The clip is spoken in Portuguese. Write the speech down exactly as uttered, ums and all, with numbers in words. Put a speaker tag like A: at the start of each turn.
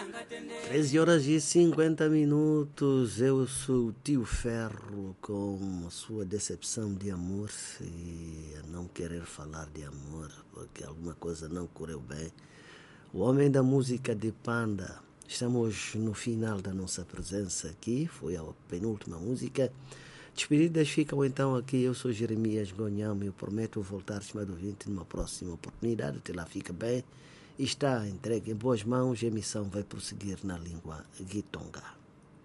A: treze horas e cinquenta minutos. Eu sou o Tio Ferro com a sua decepção de amor e a não querer falar de amor porque alguma coisa não correu bem. O homem da música de Panda. Estamos no final da nossa presença aqui. Foi a penúltima música. Despedidas ficam então aqui. Eu sou Jeremias Gonhão e eu prometo voltar estimado ouvinte numa próxima oportunidade. Até lá, fica bem. Está entregue em boas mãos. A emissão vai prosseguir na língua Guitonga.